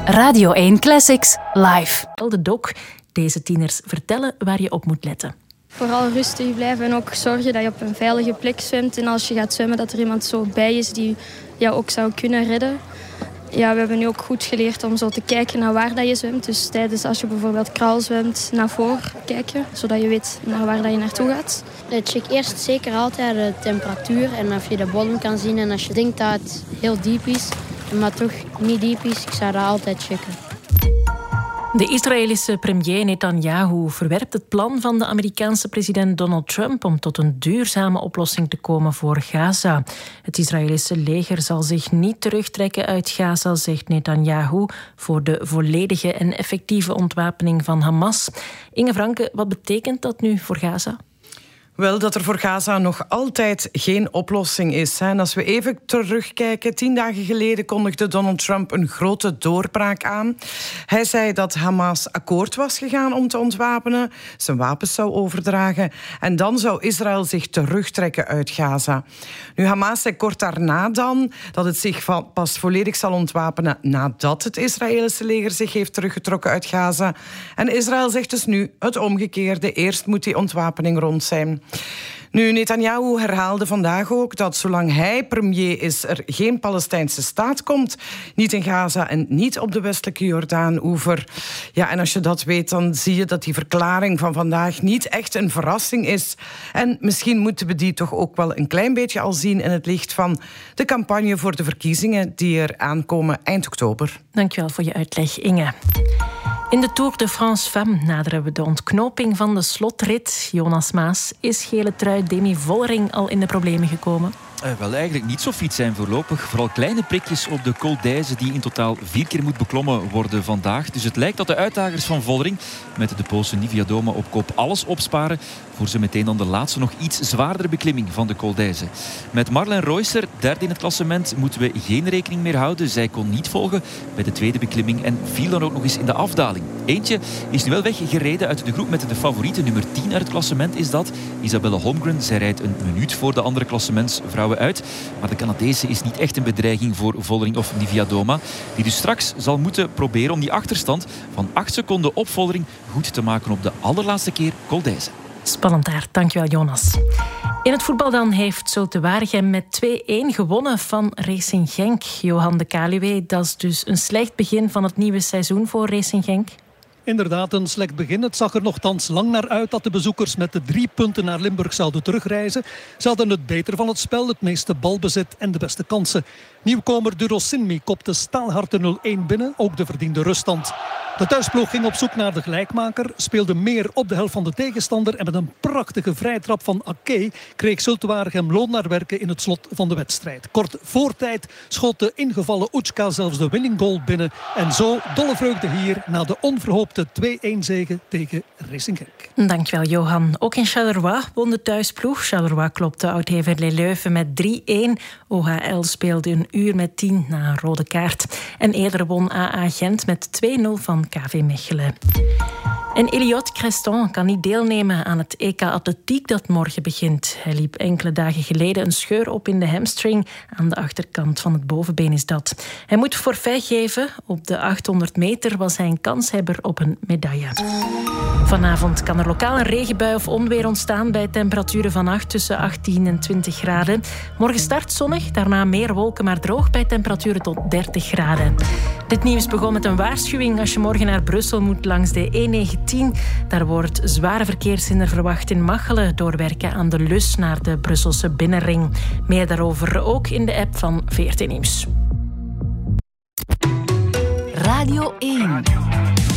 Radio 1 Classics live. De doc, deze tieners vertellen waar je op moet letten. Vooral rustig blijven en ook zorgen dat je op een veilige plek zwemt. En als je gaat zwemmen, dat er iemand zo bij is die jou ook zou kunnen redden. Ja, we hebben nu ook goed geleerd om zo te kijken naar waar dat je zwemt. Dus tijdens als je bijvoorbeeld kraal zwemt, naar voren kijken. Zodat je weet naar waar dat je naartoe gaat. Check eerst zeker altijd de temperatuur en of je de bodem kan zien. En als je denkt dat het heel diep is, maar toch niet diep is, ik zou dat altijd checken. De Israëlische premier Netanyahu verwerpt het plan van de Amerikaanse president Donald Trump om tot een duurzame oplossing te komen voor Gaza. Het Israëlische leger zal zich niet terugtrekken uit Gaza, zegt Netanyahu, voor de volledige en effectieve ontwapening van Hamas. Inge Franke, wat betekent dat nu voor Gaza? Wel, dat er voor Gaza nog altijd geen oplossing is. En als we even terugkijken, 10 dagen geleden kondigde Donald Trump een grote doorbraak aan. Hij zei dat Hamas akkoord was gegaan om te ontwapenen, zijn wapens zou overdragen en dan zou Israël zich terugtrekken uit Gaza. Nu, Hamas zei kort daarna dan dat het zich pas volledig zal ontwapenen nadat het Israëlische leger zich heeft teruggetrokken uit Gaza. En Israël zegt dus nu het omgekeerde. Eerst moet die ontwapening rond zijn. Nu, Netanyahu herhaalde vandaag ook dat zolang hij premier is er geen Palestijnse staat komt. Niet in Gaza en niet op de westelijke Jordaan-oever. Ja, en als je dat weet, dan zie je dat die verklaring van vandaag niet echt een verrassing is. En misschien moeten we die toch ook wel een klein beetje al zien in het licht van de campagne voor de verkiezingen die er aankomen eind oktober. Dankjewel voor je uitleg, Inge. In de Tour de France Femmes naderen we de ontknoping van de slotrit. Jonas Maas, is gele trui Demi Vollering al in de problemen gekomen? Wel, eigenlijk niet zo fiets zijn voorlopig. Vooral kleine prikjes op de Col d'Èze die in totaal 4 keer moet beklommen worden vandaag. Dus het lijkt dat de uitdagers van Vollering met de Poolse Nivia Doma op kop alles opsparen voor ze meteen dan de laatste nog iets zwaardere beklimming van de Col d'Èze. Met Marlen Reusser, derde in het klassement, moeten we geen rekening meer houden. Zij kon niet volgen bij de tweede beklimming en viel dan ook nog eens in de afdaling. Eentje is nu wel weggereden uit de groep met de favoriete. Nummer 10 uit het klassement is dat. Isabelle Holmgren. Zij rijdt een minuut voor de andere klassementsvrouwen uit. Maar de Canadese is niet echt een bedreiging voor Vollering of Nivia Doma. Die dus straks zal moeten proberen om die achterstand van 8 seconden op Vollering goed te maken op de allerlaatste keer Col d'Èze. Spannend daar, dankjewel Jonas. In het voetbal dan heeft Zulte Waregem met 2-1 gewonnen van Racing Genk. Johan de Kaluwe, dat is dus een slecht begin van het nieuwe seizoen voor Racing Genk. Inderdaad, een slecht begin. Het zag er nogthans lang naar uit dat de bezoekers met de 3 punten naar Limburg zouden terugreizen. Ze hadden het beter van het spel, het meeste balbezit en de beste kansen. Nieuwkomer Duro Sinmi kopte staalharde 0-1 binnen, ook de verdiende ruststand. De thuisploeg ging op zoek naar de gelijkmaker, speelde meer op de helft van de tegenstander en met een prachtige vrije trap van Ake kreeg Zulte Waregem loon naar werken in het slot van de wedstrijd. Kort voor tijd schoot de ingevallen Uçka zelfs de winning goal binnen en zo dolle vreugde hier na de onverhoopte 2-1 zege tegen Racing Genk. Dankjewel Johan. Ook in Charleroi won de thuisploeg. Charleroi klopte Oud-Heverlee Leuven met 3-1. OHL speelde een uur met 10 na een rode kaart. En eerder won AA Gent met 2-0 van KV Mechelen. En Elliot Creston kan niet deelnemen aan het EK Atletiek dat morgen begint. Hij liep enkele dagen geleden een scheur op in de hamstring. Aan de achterkant van het bovenbeen is dat. Hij moet forfait geven. Op de 800 meter was hij een kanshebber op een medaille. Vanavond kan er lokaal een regenbui of onweer ontstaan bij temperaturen vannacht tussen 18 en 20 graden. Morgen start zonnig, daarna meer wolken maar droog bij temperaturen tot 30 graden. Dit nieuws begon met een waarschuwing als je morgen naar Brussel moet langs de E19. Daar wordt zware verkeershinder verwacht in Machelen door werken aan de Lus naar de Brusselse binnenring. Meer daarover ook in de app van VRT Nieuws. Radio 1.